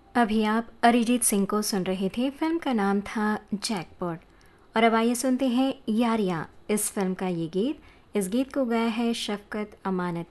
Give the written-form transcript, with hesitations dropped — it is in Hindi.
अभी आप अरिजीत सिंह को सुन रहे थे। फिल्म का नाम था जैकपॉट। और अब आइए सुनते हैं यारियां, इस फिल्म का ये गीत। इस गीत को गाया है शफकत अमानत